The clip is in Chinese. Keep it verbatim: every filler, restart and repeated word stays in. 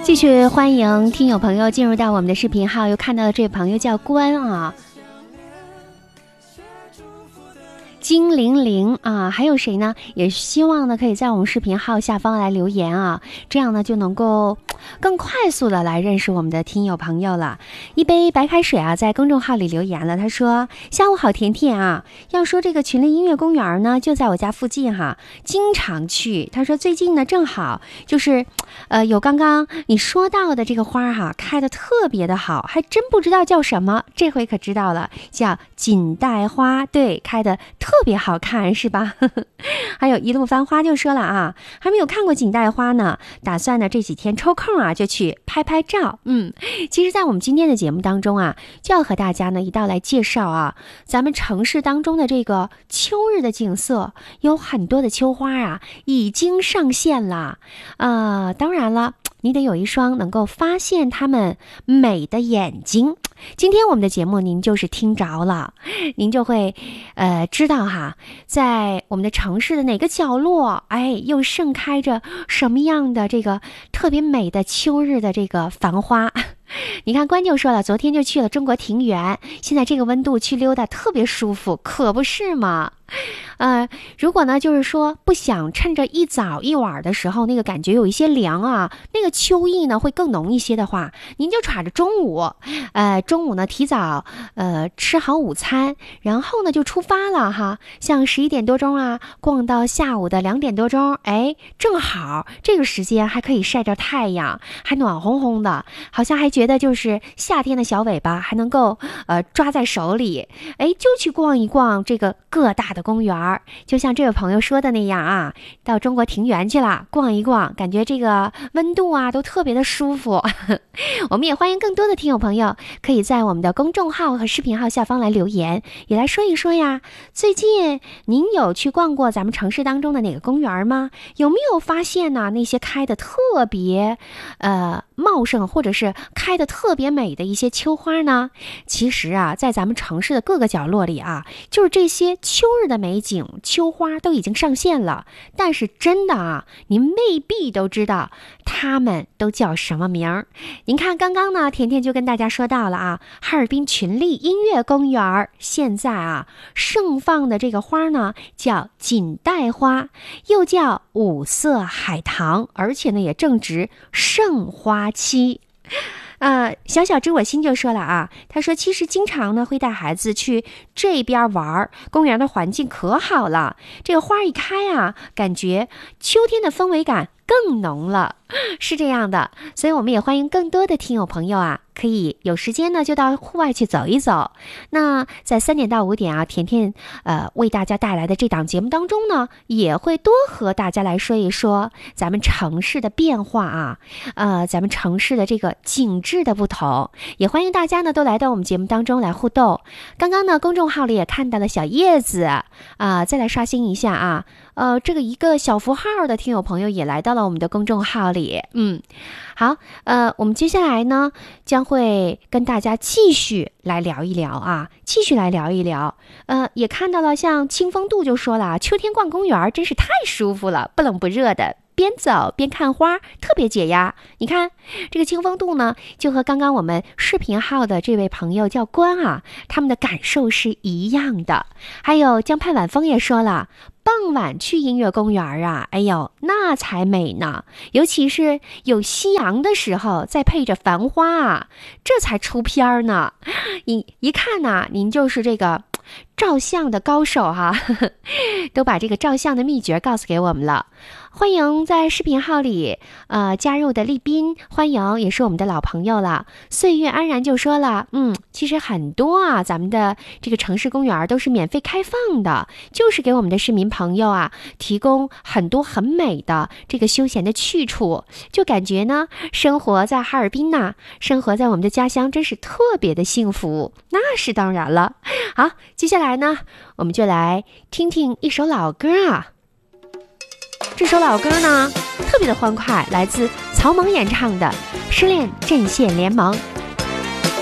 继续欢迎听友朋友进入到我们的视频号，又看到了这位朋友叫关啊，金玲玲啊，还有谁呢？也希望呢可以在我们视频号下方来留言啊，这样呢就能够更快速的来认识我们的听友朋友了。一杯白开水啊，在公众号里留言了，他说：下午好甜甜啊，要说这个群力音乐公园呢就在我家附近哈，经常去。他说最近呢正好就是呃有刚刚你说到的这个花哈，开的特别的好，还真不知道叫什么，这回可知道了，叫锦带花，对，开的特别好看是吧？还有一路繁花就说了啊，还没有看过锦带花呢，打算呢这几天抽空啊就去拍拍照。嗯，其实在我们今天的节目当中啊，就要和大家呢一道来介绍啊咱们城市当中的这个秋日的景色，有很多的秋花啊已经上线了啊、呃，当然了，你得有一双能够发现它们美的眼睛。今天我们的节目您就是听着了，您就会呃知道哈，在我们的城市的哪个角落，哎，又盛开着什么样的这个特别美的秋日的这个繁花。你看关就说了，昨天就去了中国庭园，现在这个温度去溜达特别舒服，可不是吗？呃，如果呢就是说不想趁着一早一晚的时候那个感觉有一些凉啊，那个秋意呢会更浓一些的话，您就揣着中午呃中午呢提早呃吃好午餐，然后呢就出发了哈，像十一点多钟啊逛到下午的两点多钟，哎，正好这个时间还可以晒着太阳，还暖烘烘的，好像还觉得就是夏天的小尾巴还能够呃抓在手里，哎，就去逛一逛这个各大的公园，就像这位朋友说的那样啊，到中国庭园去了逛一逛，感觉这个温度啊都特别的舒服。我们也欢迎更多的听友朋友可以在我们的公众号和视频号下方来留言，也来说一说呀，最近您有去逛过咱们城市当中的哪个公园吗？有没有发现呢那些开的特别呃茂盛或者是开的特别美的一些秋花呢？其实啊在咱们城市的各个角落里啊，就是这些秋日的美景秋花都已经上线了，但是真的啊您未必都知道它们都叫什么名儿。您看刚刚呢甜甜就跟大家说到了啊，哈尔滨群力音乐公园现在啊盛放的这个花呢叫锦带花，又叫五色海棠，而且呢也正值盛花期。呃，小小知我心就说了啊，他说其实经常呢会带孩子去这边玩，公园的环境可好了，这个花一开啊，感觉秋天的氛围感更浓了，是这样的，所以我们也欢迎更多的听友朋友啊，可以有时间呢就到户外去走一走。那在三点到五点啊，甜甜呃为大家带来的这档节目当中呢，也会多和大家来说一说咱们城市的变化啊，呃咱们城市的这个景致的不同，也欢迎大家呢都来到我们节目当中来互动。刚刚呢公众号里也看到了小叶子啊、呃，再来刷新一下啊，呃这个一个小符号的听友朋友也来到了我们的公众号里。嗯，好，呃我们接下来呢将会跟大家继续来聊一聊啊，继续来聊一聊。呃，也看到了，像清风度就说了，秋天逛公园真是太舒服了，不冷不热的，边走边看花，特别解压。你看这个清风度呢，就和刚刚我们视频号的这位朋友叫关啊，他们的感受是一样的。还有江畔晚风也说了，傍晚去音乐公园啊，哎呦，那才美呢！尤其是有夕阳的时候，再配着繁花啊，这才出片呢。一一看呢、啊，您就是这个照相的高手哈、啊，都把这个照相的秘诀告诉给我们了。欢迎在视频号里呃加入的丽斌，欢迎，也是我们的老朋友了。岁月安然就说了，嗯，其实很多啊，咱们的这个城市公园都是免费开放的，就是给我们的市民朋友啊提供很多很美的这个休闲的去处，就感觉呢生活在哈尔滨呐，生活在我们的家乡真是特别的幸福。那是当然了。好，接下来呢我们就来听听一首老歌啊。这首老歌呢特别的欢快，来自曹猛演唱的《失恋阵线联盟》。